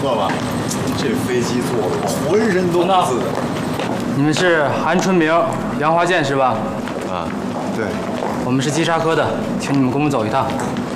错吧？这飞机坐的我浑身都不自在。 你们是韩春明、杨华建是吧？ 啊，对。 我们是稽查科的，请你们跟我们走一趟。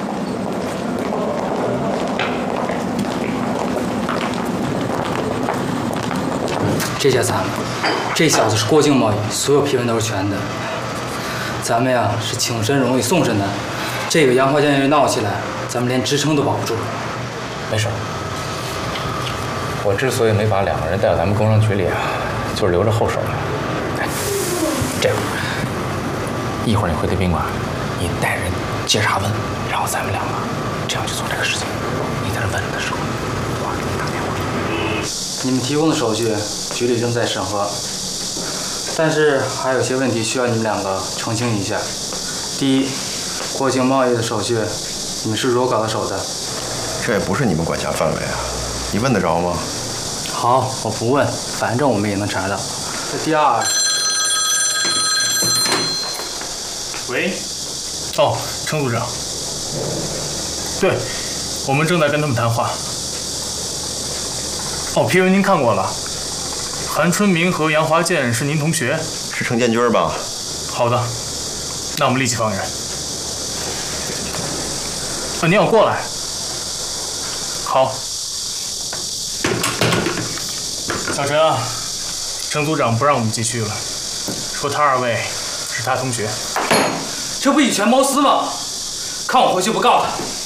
这下惨了，这小子是过境贸易，所有批文都是全的。咱们呀是请神容易送神难，这个杨华建要闹起来，咱们连职称都保不住。 没事，我之所以没把2个人带到咱们工商局里啊，就是留着后手呢。哎，这样，一会儿你回到宾馆，你带人接查问，然后咱们2个这样去做这个事情。你在这问着的时候，我给你打电话。 你们提供的手续，局里正在审核，但是还有些问题需要你们2个澄清一下。第一，过境贸易的手续，你们是如何搞到手的？ 这也不是你们管辖范围啊，你问得着吗？ 好，我不问，反正我们也能查到。第二， 喂，哦，程组长，对，我们正在跟他们谈话。哦，批文您看过了，韩春明和杨华建是您同学？ 是程建军吧？ 好的，那我们立即放人。您要过来？好。小陈啊，程组长不让我们继续了，说他2位是他同学。 这不以权谋私吗？看我回去不告他。